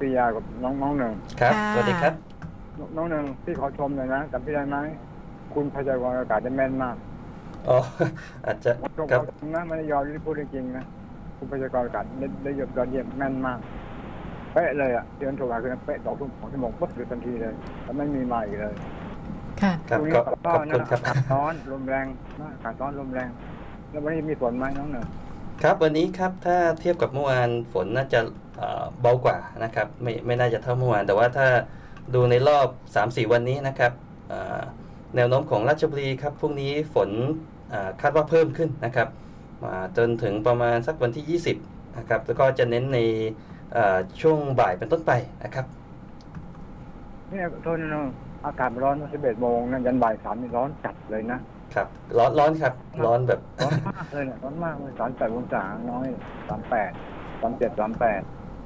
ปิยากับน้องหนึ่งครับสวัสดีครับน้องหนึ่งที่ขอชมเลยนะจำพี่ได้ไหมคุณพยากรณ์อากาศจะแม่นมากอ๋ออาจจะครับนะไม่ได้ยอมที่พูดจริงๆนะคุณพยากรณ์อากาศได้ยอดเยี่ยมแม่นมากเป๊ะเลยเดือนตุลาคมเป๊ะ2 ชั่วโมงปุ๊บอยู่ทันทีเลยแล้วไม่มีมาอีกเลยค่ะครับก็ขอบคุณครับอากาศร้อนลมแรงอากาศร้อนลมแรงแล้ววันนี้มีฝนไหมน้องหนึ่งครับวันนี้ครับถ้าเทียบกับเมื่อวานฝนน่าจะเบากว่านะครับไม่น่าจะเท่าเมื่อวานแต่ว่าถ้าดูในรอบ 3-4 วันนี้นะครับแนวโน้มของราชบุรีครับพรุ่งนี้ฝนคาดว่าเพิ่มขึ้นนะครับจนถึงประมาณสักวันที่20นะครับแล้วก็จะเน้นในช่วงบ่ายเป็นต้นไปนะครับเนี่ยโทษนะอากาศร้อน11 โมงนั่นยันบ่าย 3นี่ร้อนจัดเลยนะครับร้อนครับร้อนแบบร้อนมากเลยเนี่ยร้อนมากเลย38 องศาน้อย38 37 38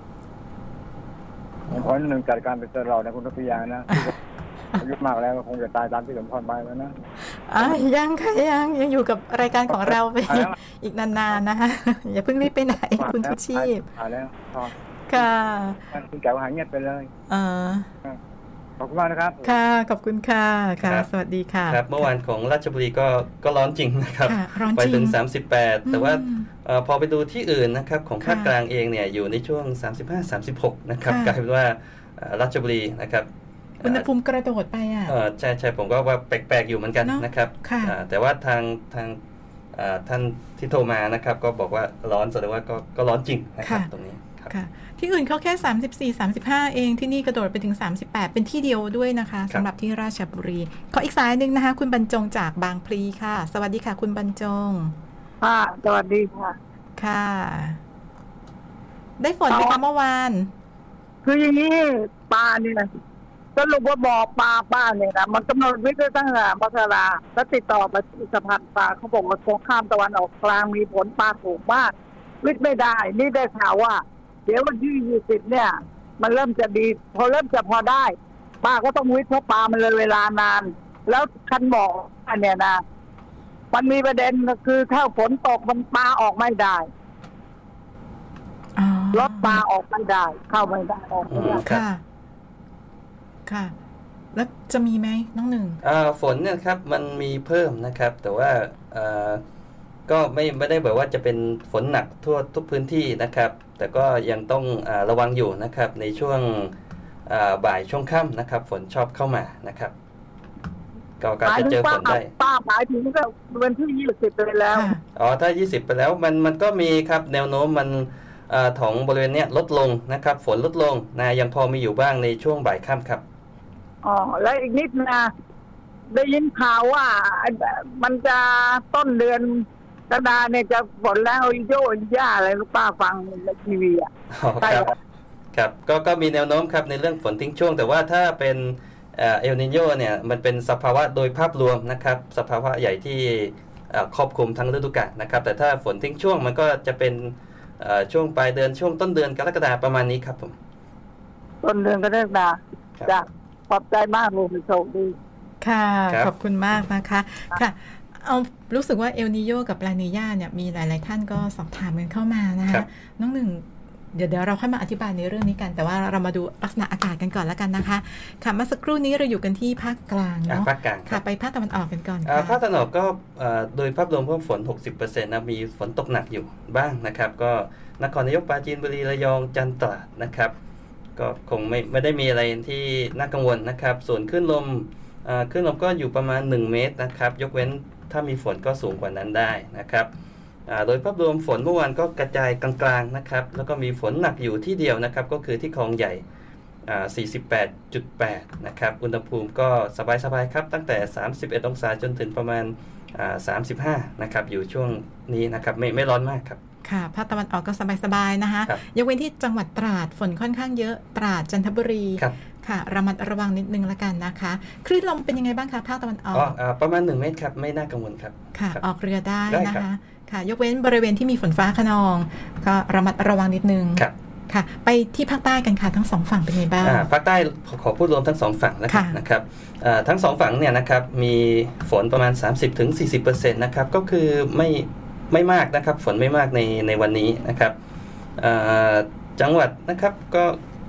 ผมขอหนึ่งจัดการเป็นเรานะคุณทัพยานะอายุมากแล้วคงจะตายตามที่สมพรไปแล้วนะยังค่ะยังอยู่กับรายการของเราไปอีกนานๆนะคะอย่าเพิ่งรีบไปไหนคุณทุชีพแล้วค่ะคุณแก้วหายเงียบไปเลยขอบคุณมากนะครับค่ะขอบคุณค่ะค่ะสวัสดีค่ะครับเมื่อวานของราชบุรีก็ร้อนจริงนะครับไปถึง38แต่ว่าพอไปดูที่อื่นนะครับของภาคกลางเองเนี่ยอยู่ในช่วง35-36นะครับกลายเป็นว่าราชบุรีนะครับอุณหภูมิกระโดดไปใช่ผมก็ว่าแปลกๆอยู่เหมือนกันนะครับแต่ว่าทางท่านที่โทรมานะครับก็บอกว่าร้อนแสดงว่าก็ร้อนจริงนะครับตรงนี้ค่ะที่อื่นเขาแค่34-35เองที่นี่กระโดดไปถึง38เป็นที่เดียวด้วยนะคะสำหรับที่ราชบุรีขออีกสายนึงนะคะคุณบรรจงจากบางพลีค่ะสวัสดีค่ะคุณบรรจงค่ะสวัสดีค่ะค่ะได้ฝนไหมคะเมื่อวานคืออย่างนี้ปลาเนี่ยสรุปว่าบ่อปลาป้าเนี่ยนะมันกำหนดวิธีตั้งแต่มกราแล้วติดต่อมาที่สะพานปลาเขาบอกว่าตรงข้ามตะวันออกกลางมีผลปลาถูกมากวิทย์ไม่ได้นี่ได้ข่าวว่าเดี๋ยววันที่20เนี่ยมันเริ่มจะดีพอเริ่มจะพอได้ป้าก็ต้องวิทย์เพราะปลามันเลยเวลานานแล้วคันบอกอันเนี้ยนะมันมีประเด็นคือถ้าฝนตกมันปลาออกไม่ได้รถปลาออกไม่ได้เข้าไม่ได้ออกไม่ได้ค่ะแล้วจะมีไหมน้องหนึ่งฝนเนี่ยครับมันมีเพิ่มนะครับแต่ว่าก็ไม่ได้แบบว่าจะเป็นฝนหนักทั่วทุกพื้นที่นะครับแต่ก็ยังต้องระวังอยู่นะครับในช่วงบ่ายช่วงค่ำนะครับฝนชอบเข้ามานะครับก็การจะเจอฝนได้ป้าหมายถึงก็วันที่20ไปแล้วถ้า20ไปแล้วมันก็มีครับแนวโน้มมันของบริเวณเนี้ยลดลงนะครับฝนลดลงนะยังพอมีอยู่บ้างในช่วงบ่ายค่ำครับแล้วอีกนิดนะได้ยินข่าวว่ามันจะต้นเดือนกรกฎาคมเนี่ยจะฝนแล้วโยนหญ้าอะไรลูกป้าฟังในทีวีครับก็มีแนวโน้มครับในเรื่องฝนทิ้งช่วงแต่ว่าถ้าเป็นเอลนิโญเนี่ยมันเป็นสภาวะโดยภาพรวมนะครับสภาวะใหญ่ที่ครอบคลุมทั้งฤดูกาลนะครับแต่ถ้าฝนทิ้งช่วงมันก็จะเป็นช่วงปลายเดือนช่วงต้นเดือนกรกฎาคมประมาณนี้ครับผมต้นเดือนกรกฎาคมจะขอบใจมากลุงโชคดีค่ะขอบคุณมากนะคะค่ะเอารู้สึกว่าเอลนิโญกับลานีญาเนี่ยมีหลายๆท่านก็สอบถามกันเข้ามานะคะน้องหนึ่งเดี๋ยวเราค่อยมาอธิบายในเรื่องนี้กันแต่ว่าเรามาดูลักษณะอากาศกันก่อนแล้วกันนะคะค่ะเมื่อสักครู่นี้เราอยู่กันที่ภาคกลางเนาะภาคกลางค่ะไปภาคตะวันออกกันก่อนค่ะภาคตะวันออกก็โดยภาพรวมเพิ่มฝน 60% นะมีฝนตกหนักอยู่บ้างนะครับก็นครนายกปราจีนบุรีระยองจันทร์ตราดนะครับก็คงไม่ได้มีอะไรที่น่ากังวลนะครับส่วนคลื่นลมก็อยู่ประมาณ1 เมตรนะครับยกเว้นถ้ามีฝนก็สูงกว่านั้นได้นะครับโดยภาพรวมฝนเมื่อวานก็กระจายกลางๆนะครับแล้วก็มีฝนหนักอยู่ที่เดียวนะครับก็คือที่คลองใหญ่48.8 นะครับอุณหภูมิก็สบายๆครับตั้งแต่31 องศาจนถึงประมาณ35นะครับอยู่ช่วงนี้นะครับไม่ร้อนมากครับค่ะภาคตะวันออกก็สบายๆนะคะยกเว้นที่จังหวัดตราดฝนค่อนข้างเยอะตราดจันทบุรีค่ะระมัดระวังนิดนึงละกันนะคะคลื่นลมเป็นยังไงบ้างคะภาคตะวันออกประมาณ1 เมตรครับไม่น่ากังวลครับค่ะออกเรือได้นะคะค่ะยกเว้นบริเวณที่มีฝนฟ้าคะนองก็ระมัดระวังนิดนึงค่ะไปที่ภาคใต้กันค่ะทั้ง2ฝั่งเป็นไงบ้างภาคใต้ขอพูดรวมทั้ง2ฝั่งแล้วกันนะครับทั้ง2ฝั่งเนี่ยนะครับมีฝนประมาณ 30-40% นะครับก็คือไม่มากนะครับฝนไม่มากในวันนี้นะครับจังหวัดนะครับก็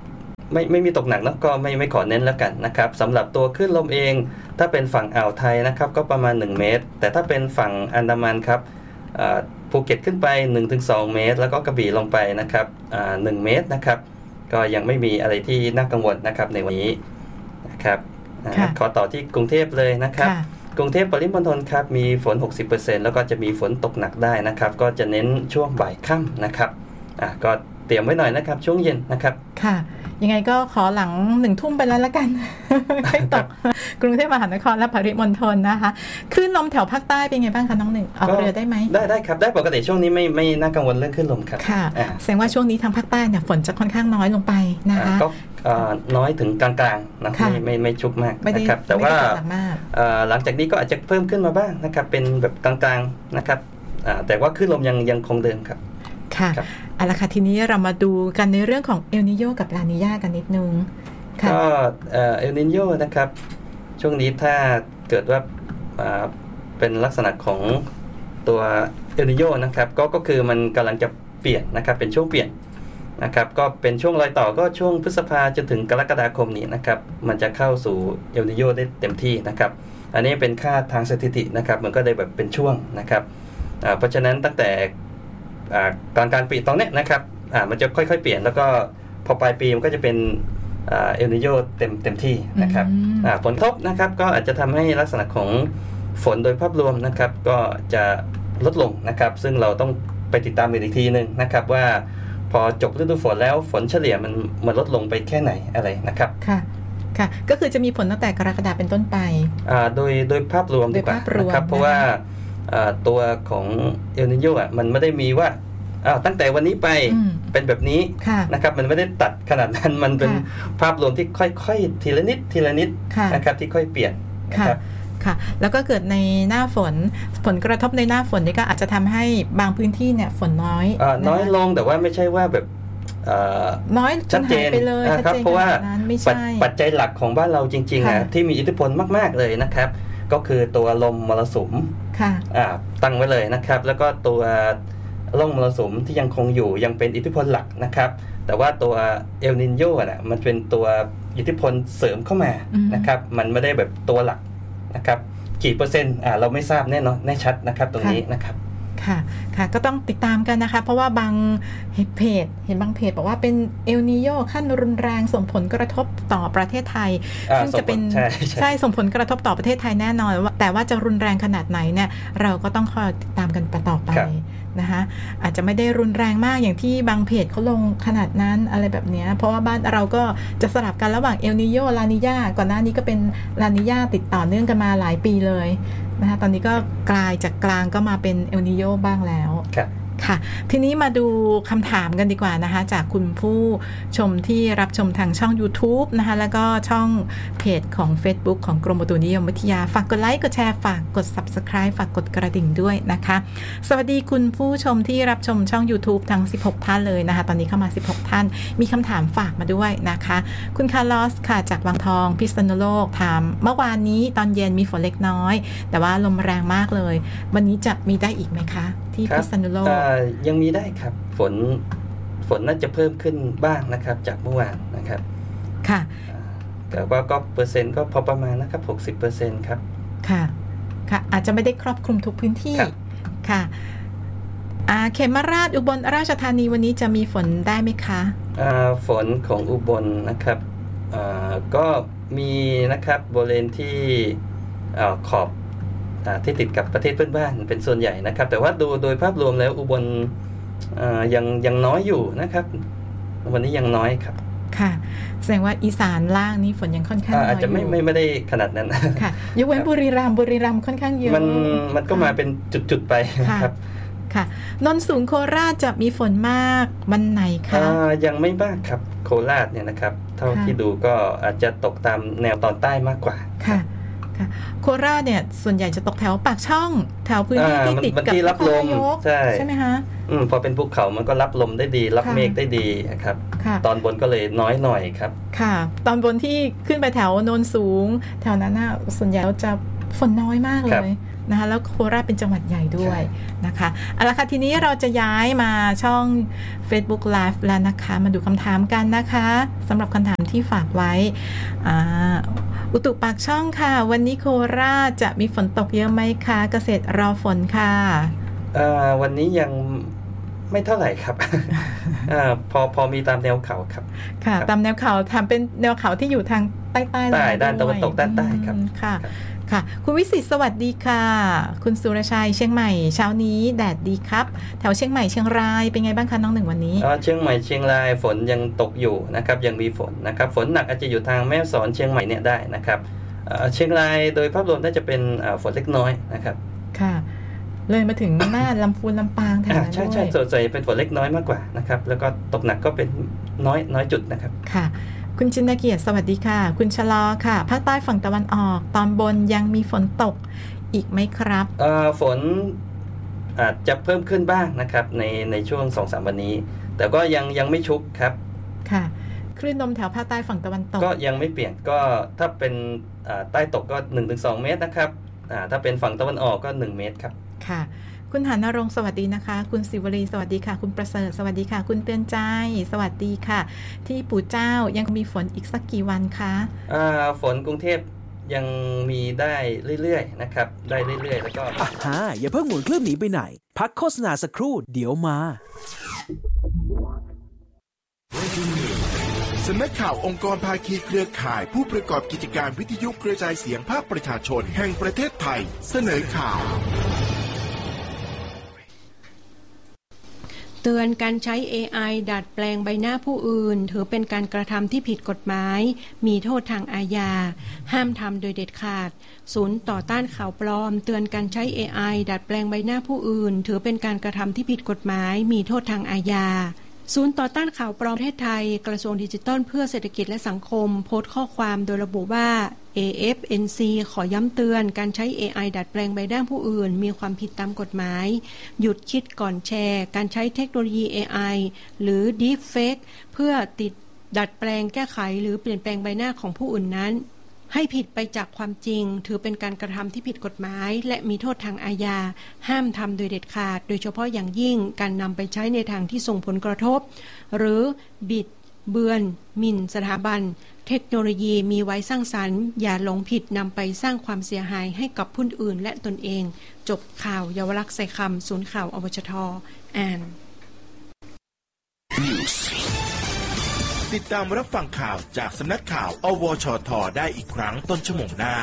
ไม่มีตกหนักนะก็ไม่ขอเน้นแล้วกันนะครับสำหรับตัวคลื่นลมเองถ้าเป็นฝั่งอ่าวไทยนะครับก็ประมาณ1เมตรแต่ถ้าเป็นฝั่งอันดามันครับภูเก็ตขึ้นไป 1-2 เมตรแล้วก็กระบี่ลงไปนะครับ1 เมตรนะครับก็ยังไม่มีอะไรที่น่ากังวลนะครับในวันนี้นะครับขอต่อที่กรุงเทพเลยนะครับกรุงเทพปริมณฑลครับมีฝน 60% แล้วก็จะมีฝนตกหนักได้นะครับก็จะเน้นช่วงบ่ายค่ำนะครับก็เตรียมไว้หน่อยนะครับช่วงเย็นนะครับค่ะยังไงก็ขอหลัง1 ทุ่มไปแล้วละกันให้ตกกรุงเทพมหานครและปริมณฑลนะคะคลื่นลมแถวภาคใต้เป็นไงบ้างคะน้องหนึ่งออกเรือได้ไหมได้ครับได้ปกติช่วงนี้ไม่น่ากังวลเรื่องคลื่นลมครับค่ะแสดงว่าช่วงนี้ทางภาคใต้เนี่ยฝนจะค่อนข้างน้อยลงไปนะคะก็น้อยถึงกลางๆนะไม่ชุกมากนะครับแต่ว่าหลังจากนี้ก็อาจจะเพิ่มขึ้นมาบ้างนะครับเป็นแบบกลางๆนะครับแต่ว่าคลื่นลมยังคงเดิมครับค่ะเอาละค่ะทีนี้เรามาดูกันในเรื่องของเอลนิโญกับลานีญากันนิดนึงก็เอลนิโญนะครับช่วงนี้ถ้าเกิดว่าเป็นลักษณะของตัวเอลนิโญนะครับก็คือมันกำลังจะเปลี่ยนนะครับเป็นช่วงเปลี่ยนนะครับก็เป็นช่วงรอยต่อก็ช่วงพฤษภาจนถึงกรกฎาคมนี้นะครับมันจะเข้าสู่เอลนิโญได้เต็มที่นะครับอันนี้เป็นค่าทางสถิตินะครับมันก็ได้แบบเป็นช่วงนะครับเพราะฉะนั้นตั้งแต่กลางปีตอนนี้นะครับมันจะค่อยๆเปลี่ยนแล้วก็พอปลายปีมันก็จะเป็นเอลนิโญเต็มที่นะครับผลกระทบนะครับก็อาจจะทำให้ลักษณะของฝนโดยภาพรวมนะครับก็จะลดลงนะครับซึ่งเราต้องไปติดตามอีกทีนึงนะครับว่าพอจบฤดูฝนแล้วฝนเฉลี่ยมันลดลงไปแค่ไหนอะไรนะครับค่ะก็คือจะมีผลตั้งแต่กรกฎาคมเป็นต้นไปโดยภาพรวมดีกว่านะครับเพราะว่าตัวของเอลนิโญมันไม่ได้มีว่าตั้งแต่วันนี้ไปเป็นแบบนี้นะครับมันไม่ได้ตัดขนาดนั้นมันเป็นภาพรวมที่ค่อยๆทีละนิดนะครับที่ค่อยเปลี่ยนนะครับค่ะแล้วก็เกิดในหน้าฝนผลกระทบในหน้าฝนนี่ก็อาจจะทำให้บางพื้นที่เนี่ยฝนน้อยลงแต่ว่าไม่ใช่ว่าแบบน้อยชัดเจนไปเลยนะครับเพราะว่าปัจจัยหลักของบ้านเราจริงๆที่มีอิทธิพลมากๆเลยนะครับก็คือตัวลมมรสุมตั้งไว้เลยนะครับแล้วก็ตัวร่องมรสุมที่ยังคงอยู่ยังเป็นอิทธิพลหลักนะครับแต่ว่าตัวเอลนิโญมันเป็นตัวอิทธิพลเสริมเข้ามานะครับมันไม่ได้แบบตัวหลักนะครับกี่เปอร์เซ็นต์เราไม่ทราบแน่นอนแน่ชัดนะครับตรงนี้นะครับค่ะก็ต้องติดตามกันนะคะเพราะว่าบางเพจเห็นบางเพจบอกว่าเป็นเอลนิโญขั้นรุนแรงส่งผลกระทบต่อประเทศไทยซึ่งจะเป็นใช่ส่งผลกระทบต่อประเทศไทยแน่นอนแต่ว่าจะรุนแรงขนาดไหนเนี่ยเราก็ต้องคอยติดตามกันต่อไปนะคะอาจจะไม่ได้รุนแรงมากอย่างที่บางเพจเขาลงขนาดนั้นอะไรแบบนี้เพราะว่าบ้านเราก็จะสลับกันระหว่างเอลนิโญลานีญาก่อนหน้านี้ก็เป็นลานีญาติดต่อเนื่องกันมาหลายปีเลยนะคะตอนนี้ก็กลายจากกลางก็มาเป็นเอลนิโญบ้างแล้วค่ะทีนี้มาดูคำถามกันดีกว่านะคะจากคุณผู้ชมที่รับชมทางช่อง YouTube นะคะแล้วก็ช่องเพจของ Facebook ของกรมอุตุนิยมวิทยาฝากกดไลค์กดแชร์ฝากกด Subscribe ฝากกดกระดิ่งด้วยนะคะสวัสดีคุณผู้ชมที่รับชมช่อง YouTube ทั้ง16ท่านเลยนะคะตอนนี้เข้ามา16ท่านมีคำถามฝากมาด้วยนะคะคุณคาร์ลอสค่ะจากวังทองพิษณุโลกถามเมื่อวานนี้ตอนเย็นมีฝนเล็กน้อยแต่ว่าลมแรงมากเลยวันนี้จะมีได้อีกไหมคะที่พิษณุโลกยังมีได้ครับฝนน่าจะเพิ่มขึ้นบ้างนะครับจากเมื่อวานนะครับค่ะแต่ว่าก็เปอร์เซ็นต์ก็พอประมาณนะครับ 60% ครับค่ะอาจจะไม่ได้ครอบคลุมทุกพื้นที่ค่ะเขมราชอุบลราชธานีวันนี้จะมีฝนได้ไหมคะฝนของอุบลนะครับก็มีนะครับบริเวณที่ขอบที่ติดกับประเทศเพื่อนบ้านเป็นส่วนใหญ่นะครับแต่ว่าโดยภาพรวมแล้วอุบลยังน้อยอยู่นะครับวันนี้ยังน้อยครับค่ะแสดงว่าอีสานล่างนี้ฝนยังค่อนข้างน้อยอยู่อาจจะไม่ได้ขนาดนั้นค่ะยกเว้นบุรีรัมย์ค่อนข้างเยอะมันก็มาเป็นจุดๆไปนะครับค่ะนนท์สูงโคราชจะมีฝนมากวันไหนคะยังไม่มากครับโคราชเนี่ยนะครับเท่าที่ดูก็อาจจะตกตามแนวตอนใต้มากกว่าค่ะโคราชเนี่ยส่วนใหญ่จะตกแถวปากช่องแถวพื้นที่ที่ติดกับที่รับลมใช่ไหมคะพอเป็นภูเขามันก็รับลมได้ดีรับเมฆได้ดีครับตอนบนก็เลยน้อยหน่อยครับค่ะตอนบนที่ขึ้นไปแถวโนนสูงแถวนั้นน่ะส่วนใหญ่จะฝนน้อยมากเลยนะคะแล้วโคราชเป็นจังหวัดใหญ่ด้วยนะคะเอาละค่ะทีนี้เราจะย้ายมาช่อง Facebook Live แล้วนะคะมาดูคำถามกันนะคะสำหรับคำถามที่ฝากไว้อุตุปากช่องค่ะวันนี้โคราชจะมีฝนตกเยอะไหมคะเกษตรรอฝนค่ะวันนี้ยังไม่เท่าไหร่ครับ พอมีตามแนวเขาครับค่ะตามแนวเขาทำเป็นแนวเขาที่อยู่ทางใต้ด้านตะวันตกด้านใต้ครับค่ะค่ะคุณวิสิตสวัสดีค่ะคุณสุรชัยเชียงใหม่เช้านี้แดดดีครับแถวเชียงใหม่เชียงรายเป็นไงบ้างคะน้องหนึ่งวันนี้เชียงใหม่เชียงรายฝนยังตกอยู่นะครับยังมีฝนนะครับฝนหนักอาจจะอยู่ทางแม่ฮ่องสอนเชียงใหม่เนี่ยได้นะครับเชียงรายโดยภาพรวมน่าจะเป็นฝนเล็กน้อยนะครับค่ะเลยมาถึงหน้าลำพูนลำปางแถวนั้นด้วยใช่ส่วนใหญ่เป็นฝนเล็กน้อยมากกว่านะครับแล้วก็ตกหนักก็เป็นน้อยจุดนะครับค่ะคุณชินเกียรติสวัสดีค่ะคุณชะลอค่ะภาคใต้ฝั่งตะวันออกตอนบนยังมีฝนตกอีกไหมครับฝนอาจจะเพิ่มขึ้นบ้างนะครับในช่วง 2-3 วันนี้แต่ก็ยังไม่ชุกครับค่ะคลื่นลมแถวภาคใต้ฝั่งตะวันตกก็ยังไม่เปลี่ยนก็ถ้าเป็นใต้ตกก็ 1-2 เมตรนะครับถ้าเป็นฝั่งตะวันออกก็1เมตรครับค่ะคุณหานรงค์สวัสดีนะคะคุณศิวลีสวัสดีค่ะคุณประเสริฐสวัสดีค่ะคุณเตือนใจสวัสดีค่ะที่ปู่เจ้ายังมีฝนอีกสักกี่วันคะฝนกรุงเทพยังมีได้เรื่อยๆนะครับได้เรื่อยๆแล้วก็อย่าเพิ่งหมุนเครื่องหนีไปไหนพักโฆษณาสักครู่เดี๋ยวมาสำนักข่าวองค์กรภาคีเครือข่ายผู้ประกอบกิจการวิทยุกระจายเสียงภาคประชาชนแห่งประเทศไทยเสนอข่าวเตือนการใช้ AI ดัดแปลงใบหน้าผู้อื่นถือเป็นการกระทำที่ผิดกฎหมายมีโทษทางอาญาห้ามทำโดยเด็ดขาดศูนย์ต่อต้านข่าวปลอมเตือนการใช้ AI ดัดแปลงใบหน้าผู้อื่นถือเป็นการกระทำที่ผิดกฎหมายมีโทษทางอาญาศูนย์ต่อต้านข่าวปลอมประเทศไทยกระทรวงดิจิทัลเพื่อเศรษฐกิจและสังคมโพสต์ข้อความโดยระบุว่า AFNC ขอย้ำเตือนการใช้ AI ดัดแปลงใบหน้าผู้อื่นมีความผิดตามกฎหมายหยุดคิดก่อนแชร์การใช้เทคโนโลยี AI หรือ Deepfake เพื่อดัดแปลงแก้ไขหรือเปลี่ยนแปลงใบหน้าของผู้อื่นนั้นให้ผิดไปจากความจริงถือเป็นการกระทำที่ผิดกฎหมายและมีโทษทางอาญาห้ามทำโดยเด็ดขาดโดยเฉพาะอย่างยิ่งการนำไปใช้ในทางที่ส่งผลกระทบหรือบิดเบือนหมิ่นสถาบันเทคโนโลยีมีไว้สร้างสรรค์อย่าหลงผิดนำไปสร้างความเสียหายให้กับผู้อื่นและตนเองจบข่าวเยาวลักษณ์ใส่คำศูนย์ข่าวอวชท.อ่านติดตามรับฟังข่าวจากสำนักข่าวอวชท.ได้อีกครั้งต้นชั่วโมงหน้า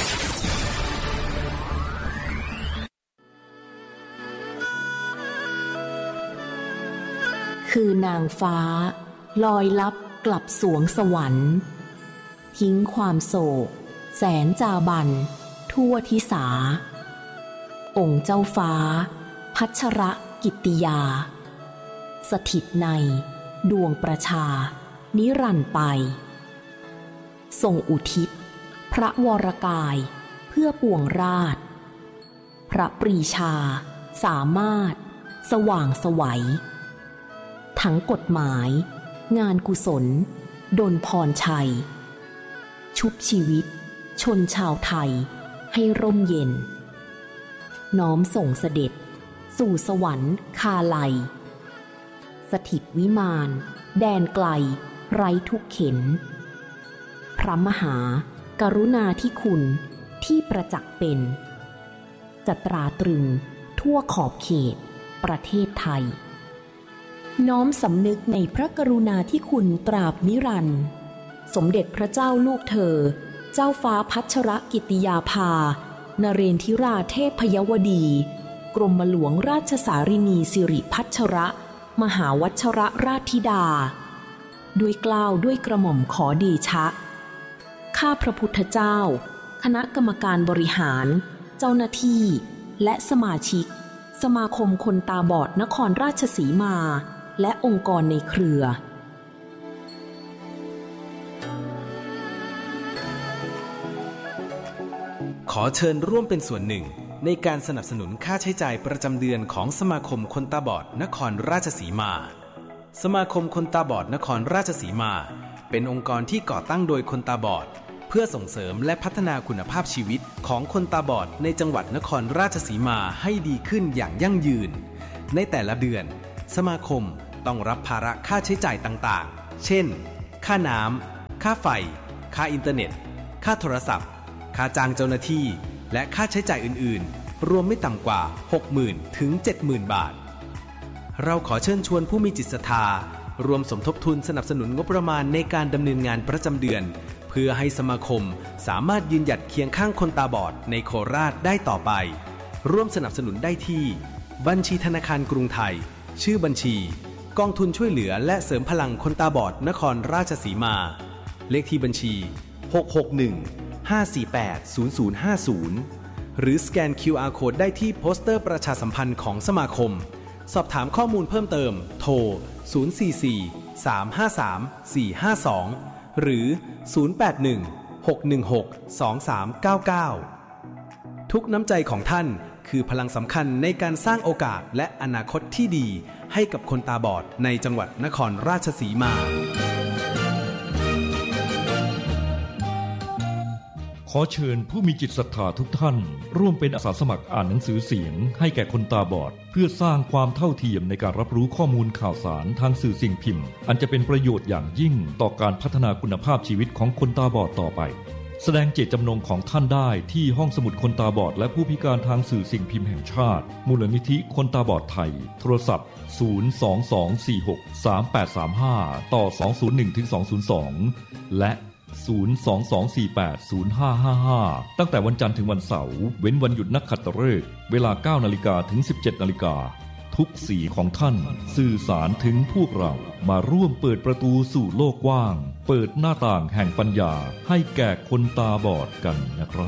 คือนางฟ้าลอยลับกลับสวงสวรรค์ทิ้งความโศกแสนจาบันทั่วทิสาองค์เจ้าฟ้าพัชรกิตติยาสถิตในดวงประชานิรันดร์ไปทรงอุทิศพระวรกายเพื่อปวงราชพระปรีชาสามารถสว่างไสวทั้งกฎหมายงานกุศลดลพรชัยชุบชีวิตชนชาวไทยให้ร่มเย็นน้อมส่งเสด็จสู่สวรรค์คาลัยสถิตวิมานแดนไกลไร้ทุกเข็ญพระมหากรุณาธิคุณที่ประจักษ์เป็นจะตราตรึงทั่วขอบเขตประเทศไทยน้อมสำนึกในพระกรุณาธิคุณตราบนิรันดร์สมเด็จพระเจ้าลูกเธอเจ้าฟ้าพัชรกิติยาภานเรนทิราเทพยวดีกรมหลวงราชสารินีสิริพัชรมหาวัชรราชธิดาด้วยเกล้าด้วยกระหม่อมขอเดชะข้าพระพุทธเจ้าคณะกรรมการบริหารเจ้าหน้าที่และสมาชิกสมาคมคนตาบอดนครราชสีมาและองค์กรในเครือขอเชิญร่วมเป็นส่วนหนึ่งในการสนับสนุนค่าใช้จ่ายประจำเดือนของสมาคมคนตาบอดนครราชสีมาสมาคมคนตาบอดนครราชสีมาเป็นองค์กรที่ก่อตั้งโดยคนตาบอดพื่อส่งเสริมและพัฒนาคุณภาพชีวิตของคนตาบอดในจังหวัดนครราชสีมาให้ดีขึ้นอย่างยั่งยืนในแต่ละเดือนสมาคมต้องรับภาระค่าใช้จ่ายต่างๆเช่นค่าน้ำค่าไฟค่าอินเทอร์เน็ตค่าโทรศัพท์ค่าจ้างเจ้าหน้าที่และค่าใช้จ่ายอื่นๆรวมไม่ต่ำกว่า 60,000 ถึง 70,000 บาทเราขอเชิญชวนผู้มีจิตศรัทธารวมสมทบทุนสนับสนุนงบประมาณในการดำเนินงานประจำเดือนเพื่อให้สมาคมสามารถยืนหยัดเคียงข้างคนตาบอดในโคราชได้ต่อไปร่วมสนับสนุนได้ที่บัญชีธนาคารกรุงไทยชื่อบัญชีกองทุนช่วยเหลือและเสริมพลังคนตาบอดนครราชสีมาเลขที่บัญชี661-548-0050หรือสแกน QR Code ได้ที่โปสเตอร์ประชาสัมพันธ์ของสมาคมสอบถามข้อมูลเพิ่มเติมโทร044-353-452หรือ081-616-2399ทุกน้ำใจของท่านคือพลังสำคัญในการสร้างโอกาสและอนาคตที่ดีให้กับคนตาบอดในจังหวัดนครราชสีมาขอเชิญผู้มีจิตศรัทธาทุกท่านร่วมเป็นอาสาสมัครอ่านหนังสือเสียงให้แก่คนตาบอดเพื่อสร้างความเท่าเทียมในการรับรู้ข้อมูลข่าวสารทางสื่อสิ่งพิมพ์อันจะเป็นประโยชน์อย่างยิ่งต่อการพัฒนาคุณภาพชีวิตของคนตาบอดต่อไปแสดงเจตจำนงของท่านได้ที่ห้องสมุดคนตาบอดและผู้พิการทางสื่อสิ่งพิมพ์แห่งชาติมูลนิธิคนตาบอดไทยโทรศัพท์022463835ต่อ201-202และ022480555ตั้งแต่วันจันทร์ถึงวันเสาร์เว้นวันหยุดนักขัตฤกษ์เวลา 9:00 นถึง 17:00 นทุกสีของท่านสื่อสารถึงพวกเรามาร่วมเปิดประตูสู่โลกกว้างเปิดหน้าต่างแห่งปัญญาให้แก่คนตาบอดกันนะครับ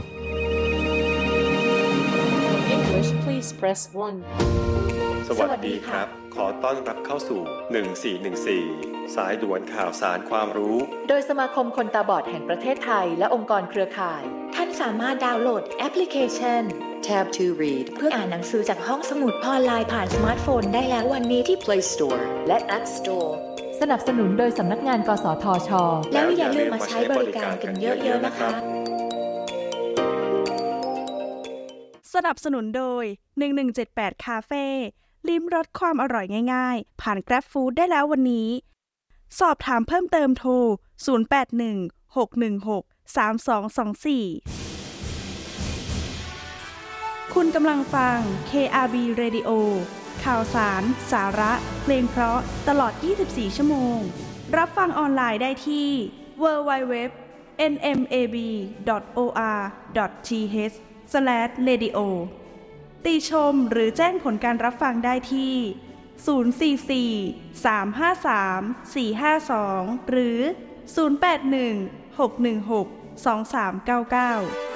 English please press 1 สวัสดีครับขอต้อนรับเข้าสู่1414สายด่วนข่าวสารความรู้โดยสมาคมคนตาบอดแห่งประเทศไทยและองค์กรเครือข่ายท่านสามารถดาวน์โหลดแอปพลิเคชัน Tab to Read เพื่ออ่านหนังสือจากห้องสมุดออนไลน์ผ่านสมาร์ทโฟนได้แล้ววันนี้ที่ Play Store และ App Store สนับสนุนโดยสำนักงานกสทช.แล้วอย่าลืมมาใช้บริการกันเยอะๆนะคะสนับสนุนโดย1178คาเฟ่ลิ้มรสความอร่อยง่ายๆผ่าน Grab Food ได้แล้ววันนี้สอบถามเพิ่มเติมโทร0816163224คุณกำลังฟัง KRB Radio ข่าวสารสาระเพลงเพราะตลอด24ชั่วโมงรับฟังออนไลน์ได้ที่ www.nmab.or.th/radio ติชมหรือแจ้งผลการรับฟังได้ที่044-353-452หรือ081-616-2399